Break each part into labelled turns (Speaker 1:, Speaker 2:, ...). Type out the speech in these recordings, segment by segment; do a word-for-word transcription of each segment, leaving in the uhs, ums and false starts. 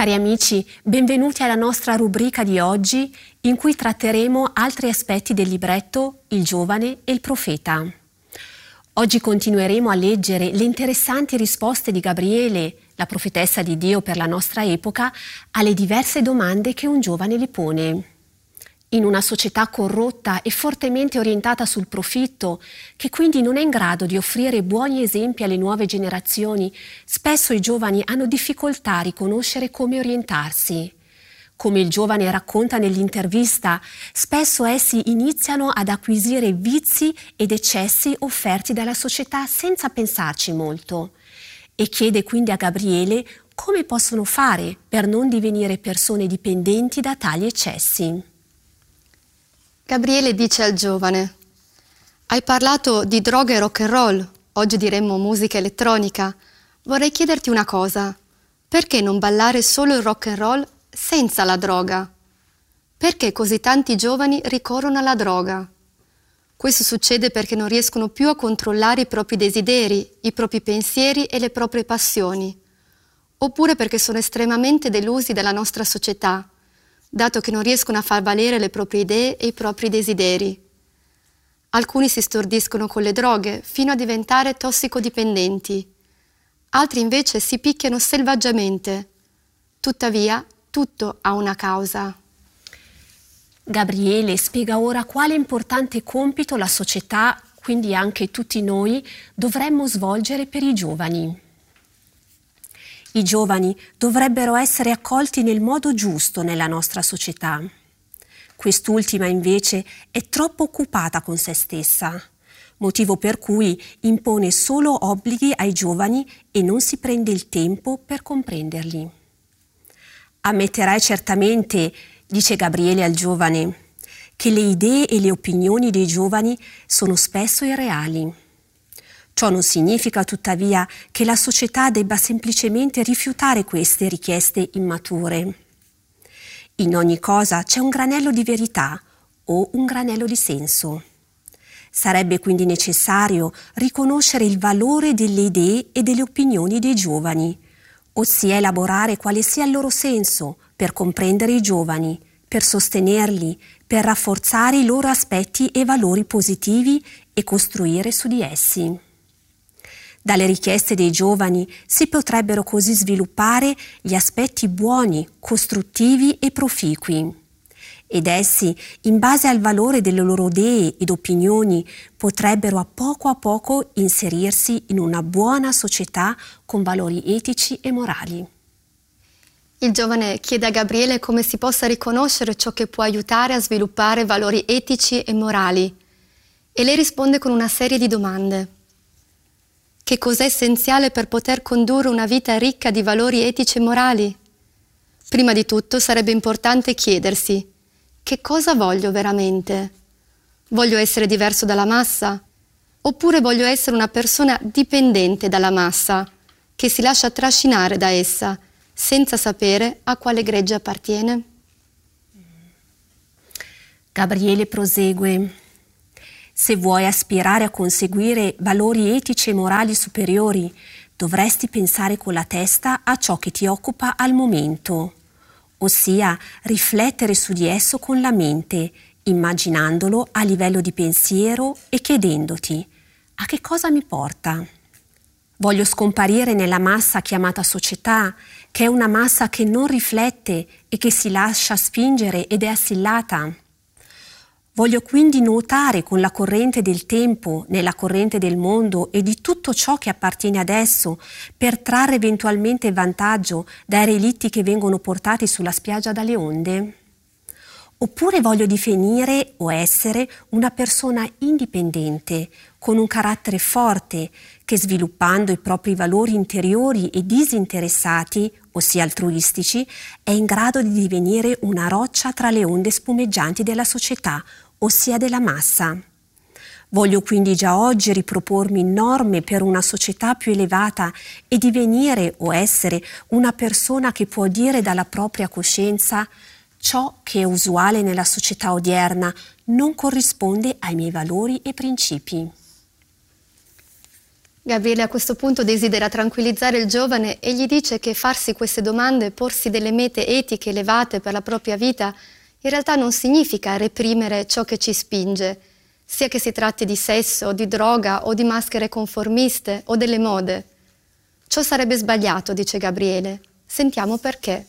Speaker 1: Cari amici, benvenuti alla nostra rubrica di oggi in cui tratteremo altri aspetti del libretto Il giovane e il profeta. Oggi continueremo a leggere le interessanti risposte di Gabriele, la profetessa di Dio per la nostra epoca, alle diverse domande che un giovane le pone. In una società corrotta e fortemente orientata sul profitto, che quindi non è in grado di offrire buoni esempi alle nuove generazioni, spesso i giovani hanno difficoltà a riconoscere come orientarsi. Come il giovane racconta nell'intervista, spesso essi iniziano ad acquisire vizi ed eccessi offerti dalla società senza pensarci molto, e chiede quindi a Gabriele come possono fare per non divenire persone dipendenti da tali eccessi.
Speaker 2: Gabriele dice al giovane: hai parlato di droga e rock and roll, oggi diremmo musica elettronica. Vorrei chiederti una cosa: perché non ballare solo il rock and roll senza la droga? Perché così tanti giovani ricorrono alla droga? Questo succede perché non riescono più a controllare i propri desideri, i propri pensieri e le proprie passioni, oppure perché sono estremamente delusi dalla nostra società, dato che non riescono a far valere le proprie idee e i propri desideri. Alcuni si stordiscono con le droghe fino a diventare tossicodipendenti, altri invece si picchiano selvaggiamente. Tuttavia, tutto ha una causa.
Speaker 1: Gabriele spiega ora quale importante compito la società, quindi anche tutti noi, dovremmo svolgere per i giovani. I giovani dovrebbero essere accolti nel modo giusto nella nostra società. Quest'ultima invece è troppo occupata con se stessa, motivo per cui impone solo obblighi ai giovani e non si prende il tempo per comprenderli. Ammetterai certamente, dice Gabriele al giovane, che le idee e le opinioni dei giovani sono spesso irreali. Ciò non significa tuttavia che la società debba semplicemente rifiutare queste richieste immature. In ogni cosa c'è un granello di verità o un granello di senso. Sarebbe quindi necessario riconoscere il valore delle idee e delle opinioni dei giovani, ossia elaborare quale sia il loro senso per comprendere i giovani, per sostenerli, per rafforzare i loro aspetti e valori positivi e costruire su di essi. Dalle richieste dei giovani si potrebbero così sviluppare gli aspetti buoni, costruttivi e proficui. Ed essi, in base al valore delle loro idee ed opinioni, potrebbero a poco a poco inserirsi in una buona società con valori etici e morali.
Speaker 2: Il giovane chiede a Gabriele come si possa riconoscere ciò che può aiutare a sviluppare valori etici e morali, e lei risponde con una serie di domande. Che cos'è essenziale per poter condurre una vita ricca di valori etici e morali? Prima di tutto sarebbe importante chiedersi: che cosa voglio veramente? Voglio essere diverso dalla massa? Oppure voglio essere una persona dipendente dalla massa, che si lascia trascinare da essa, senza sapere a quale gregge appartiene?
Speaker 1: Gabriele prosegue: se vuoi aspirare a conseguire valori etici e morali superiori, dovresti pensare con la testa a ciò che ti occupa al momento, ossia riflettere su di esso con la mente, immaginandolo a livello di pensiero e chiedendoti: a che cosa mi porta? Voglio scomparire nella massa chiamata società, che è una massa che non riflette e che si lascia spingere ed è assillata. Voglio quindi nuotare con la corrente del tempo, nella corrente del mondo e di tutto ciò che appartiene ad esso, per trarre eventualmente vantaggio dai relitti che vengono portati sulla spiaggia dalle onde? Oppure voglio divenire o essere una persona indipendente, con un carattere forte, che sviluppando i propri valori interiori e disinteressati, ossia altruistici, è in grado di divenire una roccia tra le onde spumeggianti della società, ossia della massa. Voglio quindi già oggi ripropormi norme per una società più elevata e divenire o essere una persona che può dire dalla propria coscienza: ciò che è usuale nella società odierna non corrisponde ai miei valori e principi.
Speaker 2: Gabriele a questo punto desidera tranquillizzare il giovane e gli dice che farsi queste domande, porsi delle mete etiche elevate per la propria vita, in realtà non significa reprimere ciò che ci spinge, sia che si tratti di sesso, di droga o di maschere conformiste o delle mode. Ciò sarebbe sbagliato, dice Gabriele. Sentiamo perché.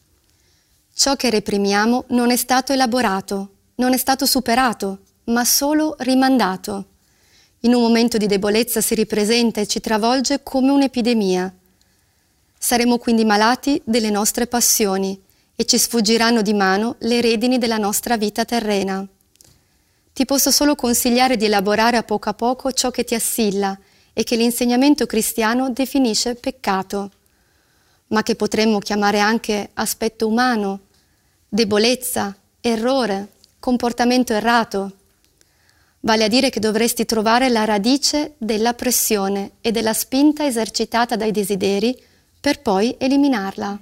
Speaker 2: Ciò che reprimiamo non è stato elaborato, non è stato superato, ma solo rimandato. In un momento di debolezza si ripresenta e ci travolge come un'epidemia. Saremo quindi malati delle nostre passioni e ci sfuggiranno di mano le redini della nostra vita terrena. Ti posso solo consigliare di elaborare a poco a poco ciò che ti assilla e che l'insegnamento cristiano definisce peccato, ma che potremmo chiamare anche aspetto umano, debolezza, errore, comportamento errato. Vale a dire che dovresti trovare la radice della pressione e della spinta esercitata dai desideri per poi eliminarla.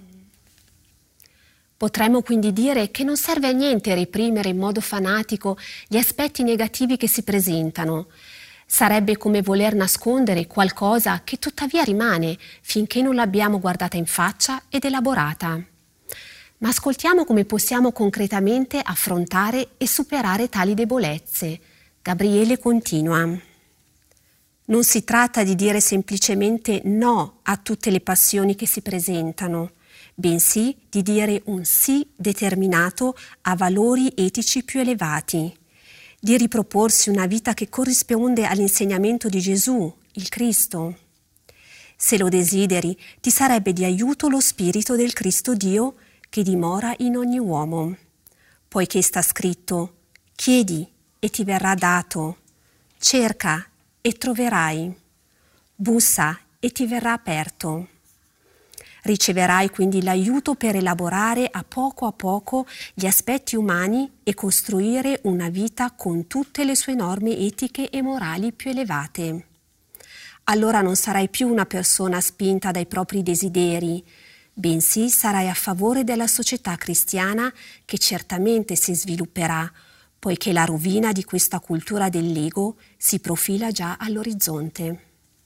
Speaker 1: Potremmo quindi dire che non serve a niente reprimere in modo fanatico gli aspetti negativi che si presentano. Sarebbe come voler nascondere qualcosa che tuttavia rimane finché non l'abbiamo guardata in faccia ed elaborata. Ma ascoltiamo come possiamo concretamente affrontare e superare tali debolezze. Gabriele continua. Non si tratta di dire semplicemente no a tutte le passioni che si presentano, bensì di dire un sì determinato a valori etici più elevati, di riproporsi una vita che corrisponde all'insegnamento di Gesù, il Cristo. Se lo desideri, ti sarebbe di aiuto lo Spirito del Cristo Dio che dimora in ogni uomo, poiché sta scritto: chiedi e ti verrà dato, cerca e troverai, bussa e ti verrà aperto. Riceverai quindi l'aiuto per elaborare a poco a poco gli aspetti umani e costruire una vita con tutte le sue norme etiche e morali più elevate. Allora non sarai più una persona spinta dai propri desideri, bensì sarai a favore della società cristiana che certamente si svilupperà, poiché la rovina di questa cultura dell'ego si profila già all'orizzonte.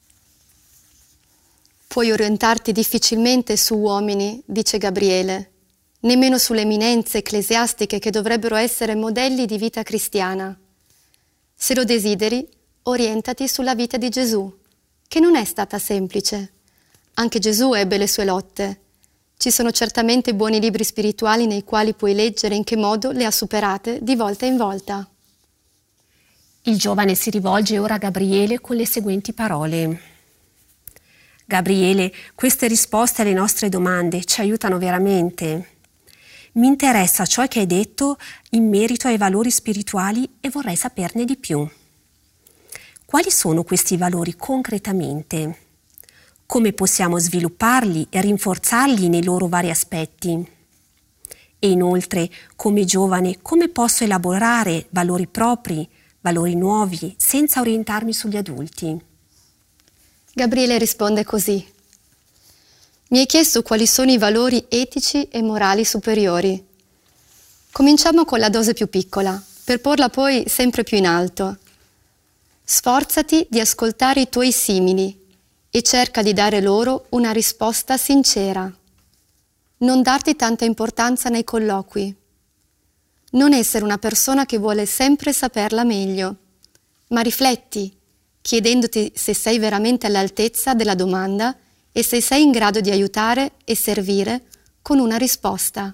Speaker 2: Puoi orientarti difficilmente su uomini, dice Gabriele, nemmeno sulle eminenze ecclesiastiche che dovrebbero essere modelli di vita cristiana. Se lo desideri, orientati sulla vita di Gesù, che non è stata semplice. Anche Gesù ebbe le sue lotte. Ci sono certamente buoni libri spirituali nei quali puoi leggere in che modo le ha superate di volta in volta.
Speaker 1: Il giovane si rivolge ora a Gabriele con le seguenti parole. Gabriele, queste risposte alle nostre domande ci aiutano veramente. Mi interessa ciò che hai detto in merito ai valori spirituali e vorrei saperne di più. Quali sono questi valori concretamente? Come possiamo svilupparli e rinforzarli nei loro vari aspetti? E inoltre, come giovane, come posso elaborare valori propri, valori nuovi, senza orientarmi sugli adulti?
Speaker 2: Gabriele risponde così. Mi hai chiesto quali sono i valori etici e morali superiori. Cominciamo con la dose più piccola, per porla poi sempre più in alto. Sforzati di ascoltare i tuoi simili e cerca di dare loro una risposta sincera. Non darti tanta importanza nei colloqui. Non essere una persona che vuole sempre saperla meglio, ma rifletti, chiedendoti se sei veramente all'altezza della domanda e se sei in grado di aiutare e servire con una risposta.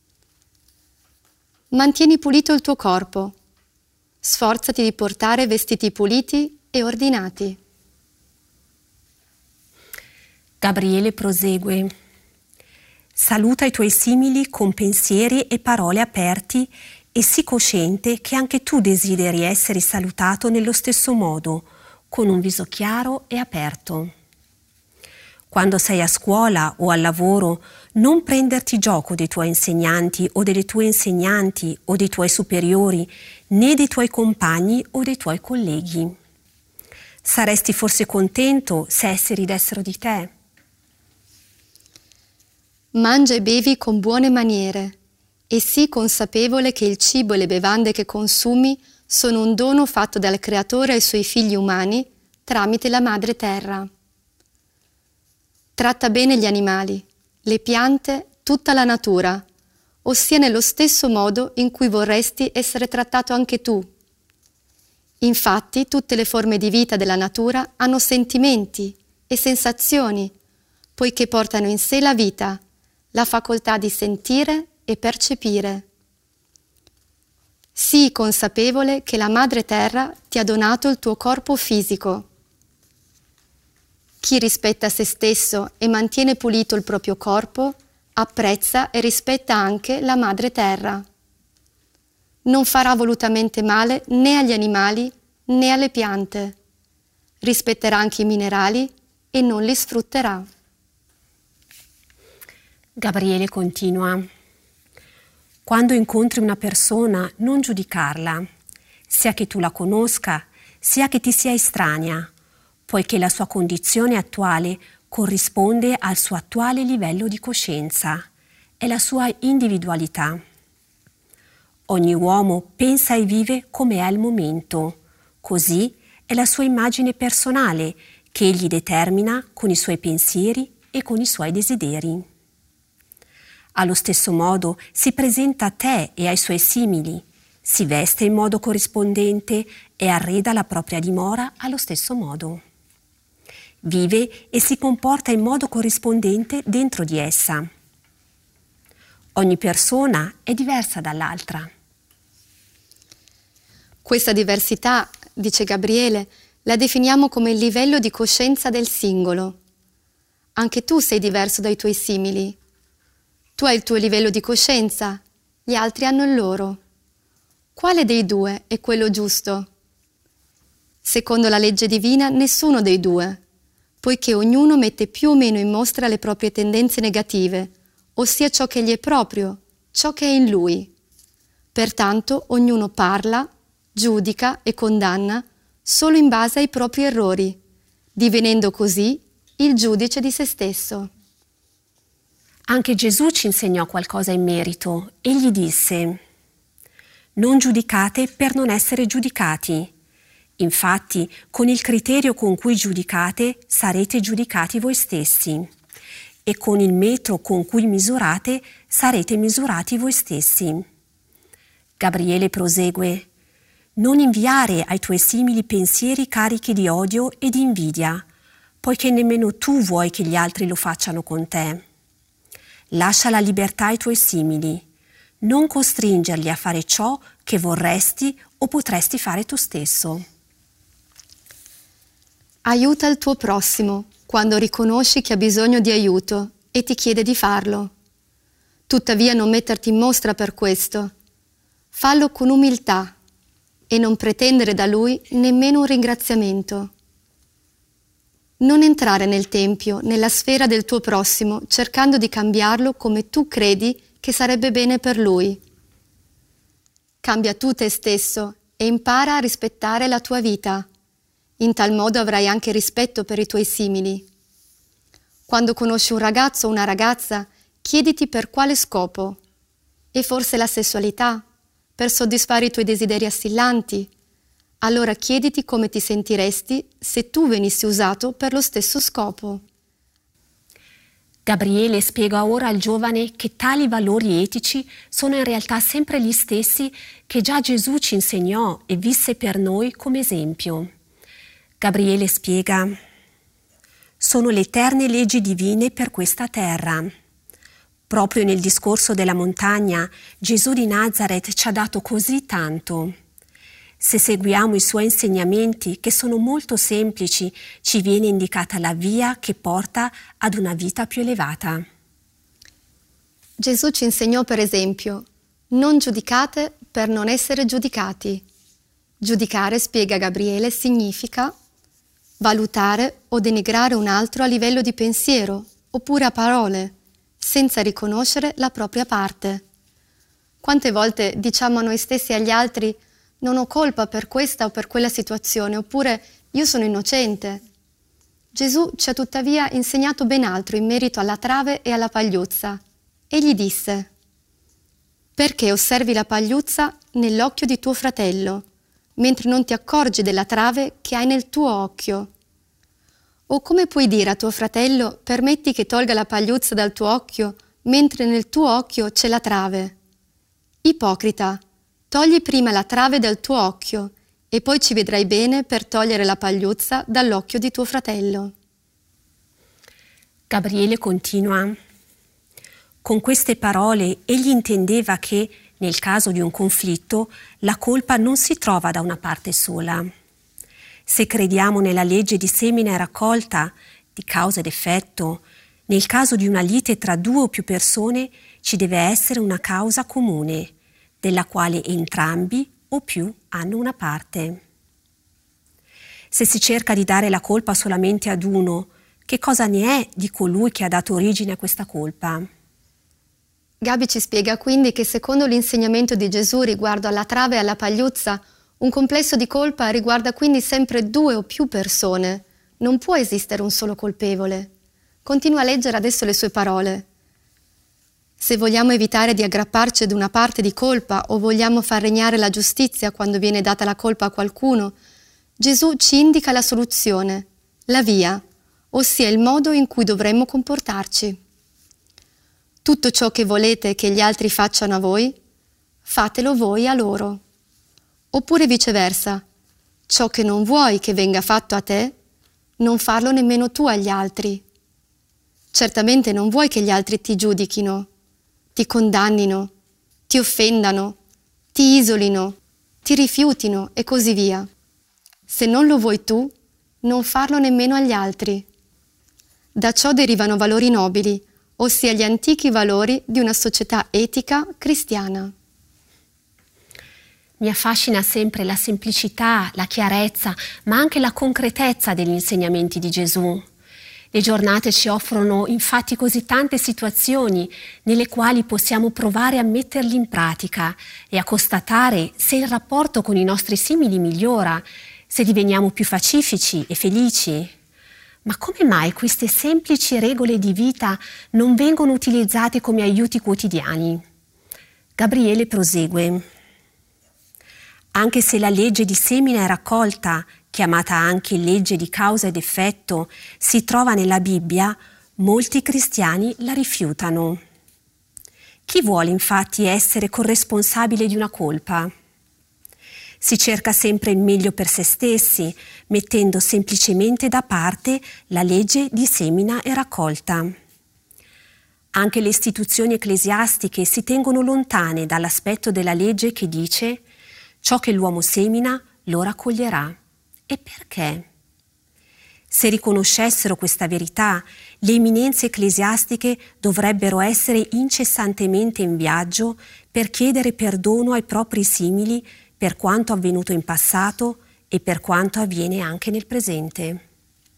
Speaker 2: Mantieni pulito il tuo corpo. Sforzati di portare vestiti puliti e ordinati.
Speaker 1: Gabriele prosegue. Saluta i tuoi simili con pensieri e parole aperti e sii cosciente che anche tu desideri essere salutato nello stesso modo, con un viso chiaro e aperto. Quando sei a scuola o al lavoro, non prenderti gioco dei tuoi insegnanti o delle tue insegnanti o dei tuoi superiori, né dei tuoi compagni o dei tuoi colleghi. Saresti forse contento se essi ridessero di te?
Speaker 2: Mangia e bevi con buone maniere e sii consapevole che il cibo e le bevande che consumi sono un dono fatto dal Creatore ai suoi figli umani tramite la madre terra. Tratta bene gli animali, le piante, tutta la natura, ossia nello stesso modo in cui vorresti essere trattato anche tu. Infatti, tutte le forme di vita della natura hanno sentimenti e sensazioni, poiché portano in sé la vita, la facoltà di sentire e percepire. Sii consapevole che la Madre Terra ti ha donato il tuo corpo fisico. Chi rispetta se stesso e mantiene pulito il proprio corpo, apprezza e rispetta anche la Madre Terra. Non farà volutamente male né agli animali né alle piante. Rispetterà anche i minerali e non li sfrutterà.
Speaker 1: Gabriele continua: quando incontri una persona, non giudicarla, sia che tu la conosca, sia che ti sia estranea, poiché la sua condizione attuale corrisponde al suo attuale livello di coscienza, è la sua individualità. Ogni uomo pensa e vive come è al momento, così è la sua immagine personale che egli determina con i suoi pensieri e con i suoi desideri. Allo stesso modo si presenta a te e ai suoi simili, si veste in modo corrispondente e arreda la propria dimora allo stesso modo. Vive e si comporta in modo corrispondente dentro di essa. Ogni persona è diversa dall'altra.
Speaker 2: Questa diversità, dice Gabriele, la definiamo come il livello di coscienza del singolo. Anche tu sei diverso dai tuoi simili. Tu hai il tuo livello di coscienza, gli altri hanno il loro. Quale dei due è quello giusto? Secondo la legge divina, nessuno dei due, poiché ognuno mette più o meno in mostra le proprie tendenze negative, ossia ciò che gli è proprio, ciò che è in lui. Pertanto ognuno parla, giudica e condanna solo in base ai propri errori, divenendo così il giudice di se stesso.
Speaker 1: Anche Gesù ci insegnò qualcosa in merito. Egli disse: non giudicate per non essere giudicati. Infatti, con il criterio con cui giudicate, sarete giudicati voi stessi, e con il metro con cui misurate, sarete misurati voi stessi. Gabriele prosegue: non inviare ai tuoi simili pensieri carichi di odio e di invidia, poiché nemmeno tu vuoi che gli altri lo facciano con te. Lascia la libertà ai tuoi simili, non costringerli a fare ciò che vorresti o potresti fare tu stesso.
Speaker 2: Aiuta il tuo prossimo quando riconosci che ha bisogno di aiuto e ti chiede di farlo. Tuttavia non metterti in mostra per questo. Fallo con umiltà e non pretendere da lui nemmeno un ringraziamento. Non entrare nel tempio, nella sfera del tuo prossimo, cercando di cambiarlo come tu credi che sarebbe bene per lui. Cambia tu te stesso e impara a rispettare la tua vita. In tal modo avrai anche rispetto per i tuoi simili. Quando conosci un ragazzo o una ragazza, chiediti per quale scopo. E forse la sessualità, per soddisfare i tuoi desideri assillanti. Allora chiediti come ti sentiresti se tu venissi usato per lo stesso scopo.
Speaker 1: Gabriele spiega ora al giovane che tali valori etici sono in realtà sempre gli stessi che già Gesù ci insegnò e visse per noi come esempio. Gabriele spiega: sono le eterne leggi divine per questa terra. Proprio nel discorso della montagna, Gesù di Nazaret ci ha dato così tanto. Se seguiamo i suoi insegnamenti, che sono molto semplici, ci viene indicata la via che porta ad una vita più elevata.
Speaker 2: Gesù ci insegnò, per esempio, non giudicate per non essere giudicati. Giudicare, spiega Gabriele, significa valutare o denigrare un altro a livello di pensiero oppure a parole, senza riconoscere la propria parte. Quante volte diciamo a noi stessi e agli altri: non ho colpa per questa o per quella situazione, oppure io sono innocente. Gesù ci ha tuttavia insegnato ben altro in merito alla trave e alla pagliuzza. Egli disse: perché osservi la pagliuzza nell'occhio di tuo fratello, mentre non ti accorgi della trave che hai nel tuo occhio? O come puoi dire a tuo fratello, permetti che tolga la pagliuzza dal tuo occhio, mentre nel tuo occhio c'è la trave? Ipocrita, togli prima la trave dal tuo occhio, e poi ci vedrai bene per togliere la pagliuzza dall'occhio di tuo fratello.
Speaker 1: Gabriele continua. Con queste parole egli intendeva che, nel caso di un conflitto, la colpa non si trova da una parte sola. Se crediamo nella legge di semina e raccolta, di causa ed effetto, nel caso di una lite tra due o più persone ci deve essere una causa comune, della quale entrambi o più hanno una parte. Se si cerca di dare la colpa solamente ad uno, che cosa ne è di colui che ha dato origine a questa colpa?
Speaker 2: Gabi ci spiega quindi che secondo l'insegnamento di Gesù riguardo alla trave e alla pagliuzza, un complesso di colpa riguarda quindi sempre due o più persone. Non può esistere un solo colpevole. Continua a leggere adesso le sue parole. Se vogliamo evitare di aggrapparci ad una parte di colpa o vogliamo far regnare la giustizia quando viene data la colpa a qualcuno, Gesù ci indica la soluzione, la via, ossia il modo in cui dovremmo comportarci. Tutto ciò che volete che gli altri facciano a voi, fatelo voi a loro. Oppure viceversa, ciò che non vuoi che venga fatto a te, non farlo nemmeno tu agli altri. Certamente non vuoi che gli altri ti giudichino, ti condannino, ti offendano, ti isolino, ti rifiutino e così via. Se non lo vuoi tu, non farlo nemmeno agli altri. Da ciò derivano valori nobili, ossia gli antichi valori di una società etica cristiana.
Speaker 1: Mi affascina sempre la semplicità, la chiarezza, ma anche la concretezza degli insegnamenti di Gesù. Le giornate ci offrono infatti così tante situazioni nelle quali possiamo provare a metterli in pratica e a constatare se il rapporto con i nostri simili migliora, se diveniamo più pacifici e felici. Ma come mai queste semplici regole di vita non vengono utilizzate come aiuti quotidiani? Gabriele prosegue. Anche se la legge di semina e raccolta, chiamata anche legge di causa ed effetto, si trova nella Bibbia, molti cristiani la rifiutano. Chi vuole infatti essere corresponsabile di una colpa? Si cerca sempre il meglio per se stessi, mettendo semplicemente da parte la legge di semina e raccolta. Anche le istituzioni ecclesiastiche si tengono lontane dall'aspetto della legge che dice «ciò che l'uomo semina lo raccoglierà». E perché? Se riconoscessero questa verità, le eminenze ecclesiastiche dovrebbero essere incessantemente in viaggio per chiedere perdono ai propri simili per quanto avvenuto in passato e per quanto avviene anche nel presente.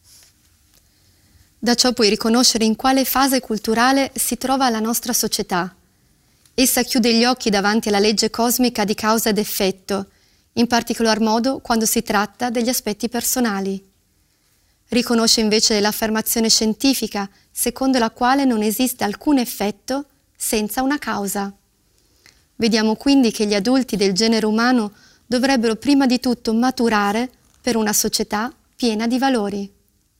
Speaker 2: Da ciò puoi riconoscere in quale fase culturale si trova la nostra società. Essa chiude gli occhi davanti alla legge cosmica di causa ed effetto, in particolar modo quando si tratta degli aspetti personali. Riconosce invece l'affermazione scientifica, secondo la quale non esiste alcun effetto senza una causa. Vediamo quindi che gli adulti del genere umano dovrebbero prima di tutto maturare per una società piena di valori.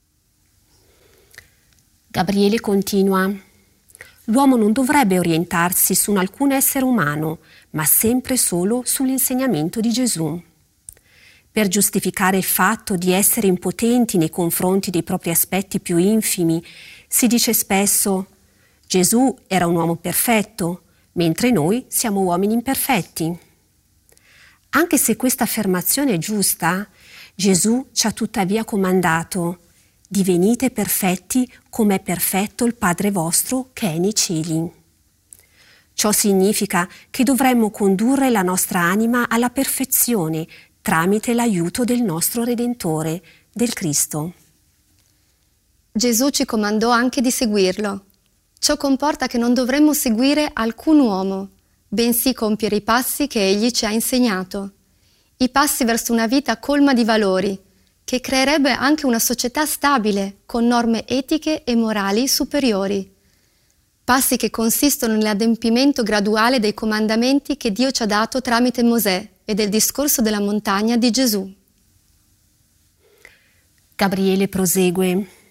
Speaker 1: Gabriele continua. L'uomo non dovrebbe orientarsi su alcun essere umano, ma sempre solo sull'insegnamento di Gesù. Per giustificare il fatto di essere impotenti nei confronti dei propri aspetti più infimi, si dice spesso Gesù era un uomo perfetto, mentre noi siamo uomini imperfetti. Anche se questa affermazione è giusta, Gesù ci ha tuttavia comandato: divenite perfetti come è perfetto il Padre vostro che è nei cieli. Ciò significa che dovremmo condurre la nostra anima alla perfezione tramite l'aiuto del nostro Redentore, del Cristo.
Speaker 2: Gesù ci comandò anche di seguirlo. Ciò comporta che non dovremmo seguire alcun uomo, bensì compiere i passi che egli ci ha insegnato. I passi verso una vita colma di valori, che creerebbe anche una società stabile, con norme etiche e morali superiori. Passi che consistono nell'adempimento graduale dei comandamenti che Dio ci ha dato tramite Mosè e del discorso della montagna di Gesù.
Speaker 1: Gabriele prosegue.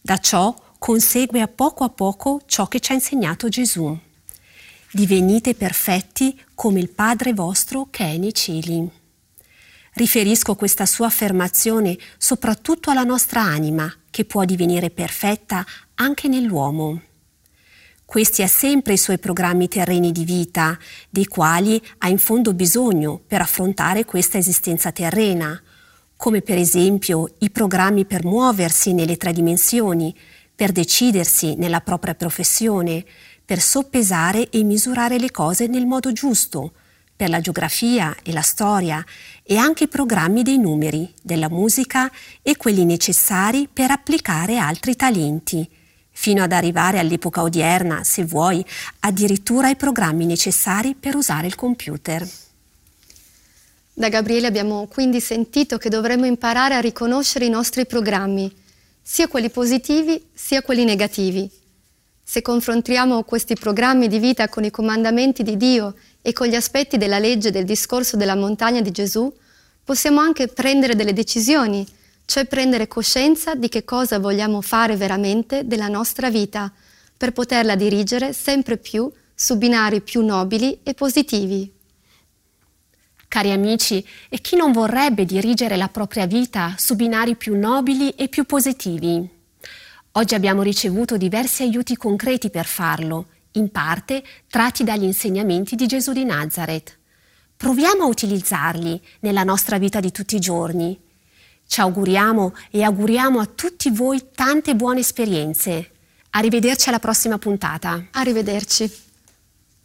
Speaker 1: Da ciò consegue a poco a poco ciò che ci ha insegnato Gesù. Divenite perfetti come il Padre vostro che è nei cieli. Riferisco questa sua affermazione soprattutto alla nostra anima, che può divenire perfetta anche nell'uomo. Questi ha sempre i suoi programmi terreni di vita, dei quali ha in fondo bisogno per affrontare questa esistenza terrena, come per esempio i programmi per muoversi nelle tre dimensioni, per decidersi nella propria professione, per soppesare e misurare le cose nel modo giusto, per la geografia e la storia, e anche i programmi dei numeri, della musica e quelli necessari per applicare altri talenti, fino ad arrivare all'epoca odierna, se vuoi, addirittura ai programmi necessari per usare il computer.
Speaker 2: Da Gabriele abbiamo quindi sentito che dovremmo imparare a riconoscere i nostri programmi, sia quelli positivi sia quelli negativi. Se confrontiamo questi programmi di vita con i comandamenti di Dio e con gli aspetti della legge del discorso della montagna di Gesù, possiamo anche prendere delle decisioni, cioè prendere coscienza di che cosa vogliamo fare veramente della nostra vita, per poterla dirigere sempre più su binari più nobili e positivi.
Speaker 1: Cari amici, e chi non vorrebbe dirigere la propria vita su binari più nobili e più positivi? Oggi abbiamo ricevuto diversi aiuti concreti per farlo, in parte tratti dagli insegnamenti di Gesù di Nazareth. Proviamo a utilizzarli nella nostra vita di tutti i giorni. Ci auguriamo e auguriamo a tutti voi tante buone esperienze. Arrivederci alla prossima puntata.
Speaker 2: Arrivederci.